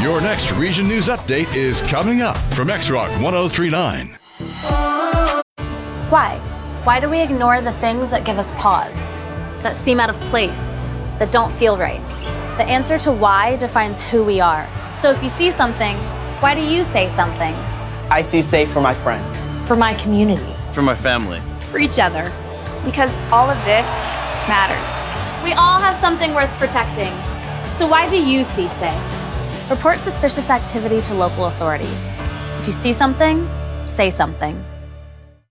Your next Region News Update is coming up from X-Rock 1039. Why? Why do we ignore the things that give us pause, that seem out of place, that don't feel right? The answer to why defines who we are. So if you see something, why do you say something? I see safe for my friends. For my community. For my family. For each other. Because all of this matters. We all have something worth protecting. So why do you see safe? Report suspicious activity to local authorities. If you see something, say something.